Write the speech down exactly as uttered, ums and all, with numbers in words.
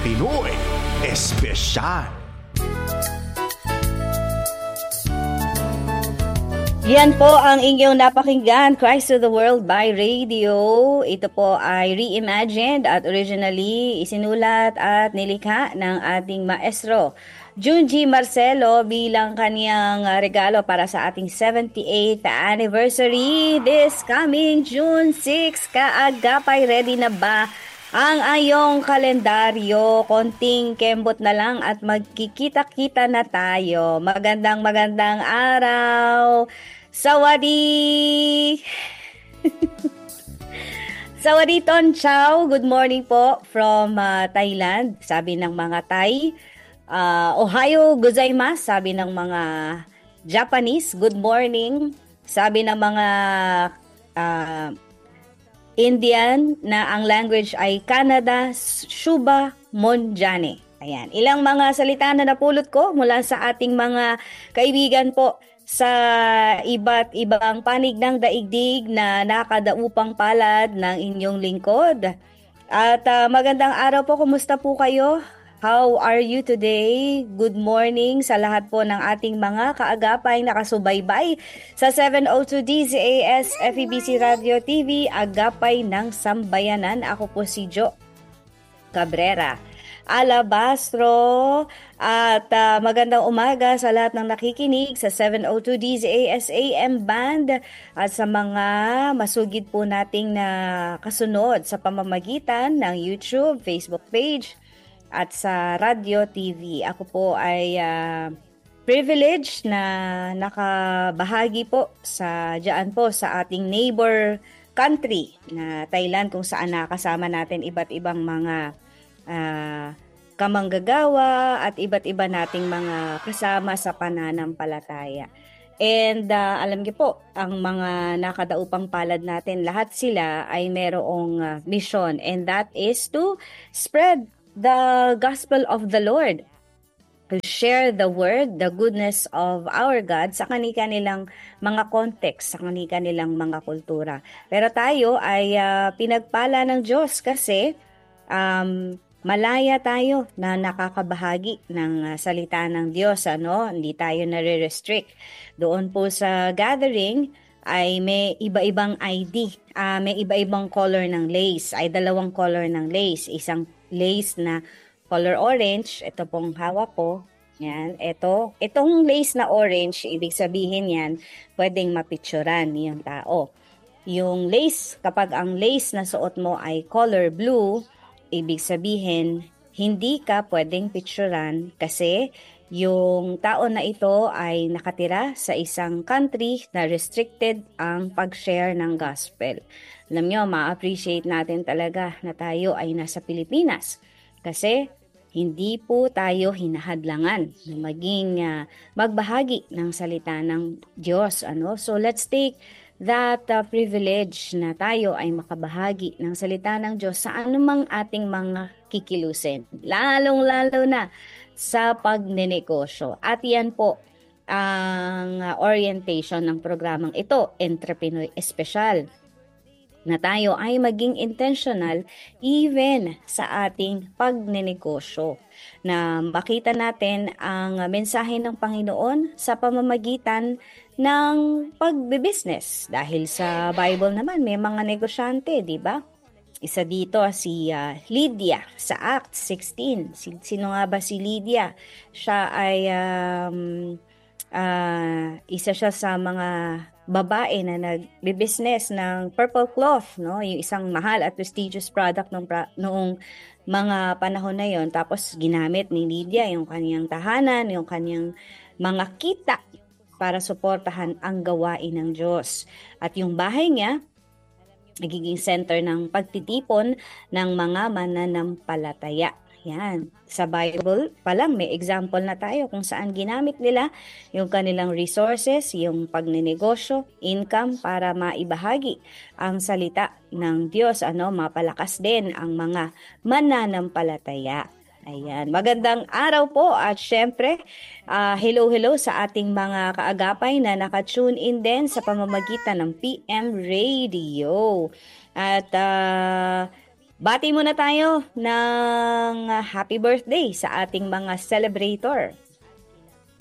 Pinoy Espesyal. Yan po ang inyong napakinggan, Christ to the World by Radio. Ito po ay reimagined at originally isinulat at nilikha ng ating maestro Junji Marcelo bilang kaniyang regalo para sa ating seventy-eighth anniversary this coming June sixth. Kaagapay, ready na ba ang ayong kalendaryo? Konting kembot na lang at magkikita-kita na tayo. Magandang magandang araw. Sawadi! Sawadi Ton Chow, good morning po from uh, Thailand, sabi ng mga Thai. Uh, Ohayo gozaimasu, sabi ng mga Japanese, good morning. Sabi ng mga uh, Indian na ang language ay Canada, Shuba Monjane. Ayan, ilang mga salita na napulot ko mula sa ating mga kaibigan po sa iba't ibang panig ng daigdig na nakadaupang palad ng inyong lingkod. At uh, magandang araw po, kumusta po kayo? How are you today? Good morning sa lahat po ng ating mga kaagapay nakasubaybay sa seven oh two D Z A S F E B C Radio T V, Agapay ng Sambayanan. Ako po si Jo Cabrera Alabastro, at uh, magandang umaga sa lahat ng nakikinig sa seven oh two D Z A S A M Band at sa mga masugid po nating na kasunod sa pamamagitan ng YouTube, Facebook page at sa Radio T V. Ako po ay uh, privileged na nakabahagi po sa diyan po sa ating neighbor country na Thailand, kung saan nakasama natin iba't ibang mga Uh, kamanggagawa at iba't iba nating mga kasama sa pananampalataya. And uh, alam niyo po, ang mga nakadaupang palad natin, lahat sila ay merong uh, mission, and that is to spread the gospel of the Lord, to share the word, the goodness of our God sa kani-kanilang mga context, sa kani-kanilang mga kultura. Pero tayo ay uh, pinagpala ng Diyos kasi um, malaya tayo na nakakabahagi ng uh, salita ng Diyos, ano? Hindi tayo nare-restrict. Doon po sa gathering ay may iba-ibang I D, uh, may iba-ibang color ng lace, ay dalawang color ng lace. Isang lace na color orange, ito pong hawak ko. Yan, ito. Itong lace na orange, ibig sabihin yan, pwedeng mapicturan yung tao. Yung lace, kapag ang lace na suot mo ay color blue, ibig sabihin, hindi ka pwedeng picturean kasi yung tao na ito ay nakatira sa isang country na restricted ang pag-share ng gospel. Alam nyo, ma-appreciate natin talaga na tayo ay nasa Pilipinas kasi hindi po tayo hinahadlangan na maging uh, magbahagi ng salita ng Diyos. Ano? So let's take that uh, privilege na tayo ay makabahagi ng salita ng Diyos sa anumang ating mga kikilusin, lalong-lalo na sa pagnenegosyo. At yan po ang uh, orientation ng programang ito, Entrepreneur Espesyal, na tayo ay maging intentional even sa ating pagnenegosyo, na makita natin ang mensahe ng Panginoon sa pamamagitan ng pagbe-business. Dahil sa Bible naman may mga negosyante, di ba? Isa dito si uh, Lydia sa Acts sixteen. Sino nga ba si Lydia? Siya ay um, uh, isa siya sa mga babae na nagbe-business ng purple cloth, no? Yung isang mahal at prestigious product nung pra- noong mga panahon na yon. Tapos ginamit ni Lydia yung kaniyang tahanan, yung kaniyang mga kita para suportahan ang gawain ng Diyos. At yung bahay niya nagiging center ng pagtitipon ng mga mananampalataya. Yan. Sa Bible pa lang may example na tayo kung saan ginamit nila yung kanilang resources, yung pagnenegosyo, income para maibahagi ang salita ng Diyos, ano, mapalakas din ang mga mananampalataya. Ayan, magandang araw po at syempre, uh, hello hello sa ating mga kaagapay na naka-tune in din sa pamamagitan ng P M Radio. At uh, Bati muna tayo ng happy birthday sa ating mga celebrator.